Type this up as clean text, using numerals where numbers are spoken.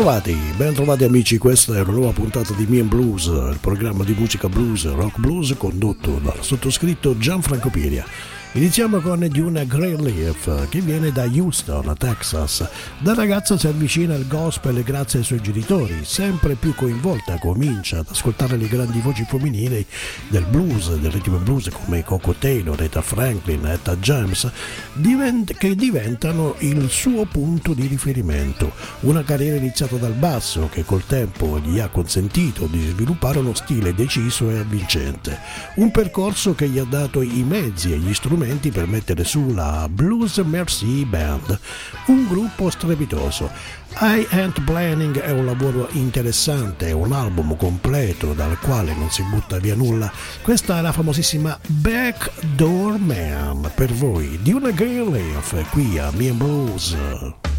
Ben trovati amici, questa è una nuova puntata di Me and Blues, il programma di musica blues, rock blues condotto dal sottoscritto Gianfranco Piria. Iniziamo con Dune Greenleaf, che viene da Houston, Texas. Da ragazza si avvicina al gospel grazie ai suoi genitori, sempre più coinvolta comincia ad ascoltare le grandi voci femminili del blues, del rhythm and blues come Coco Taylor, Etta Franklin, Etta James, che diventano il suo punto di riferimento. Una carriera iniziata dal basso che col tempo gli ha consentito di sviluppare uno stile deciso e avvincente. Un percorso che gli ha dato i mezzi e gli strumenti per mettere su la Blues Mercy Band, un gruppo strepitoso. I Ain't Planning è un lavoro interessante, è un album completo dal quale non si butta via nulla. Questa è la famosissima Backdoor Man per voi, di una Greenleaf qui a Me and Blues.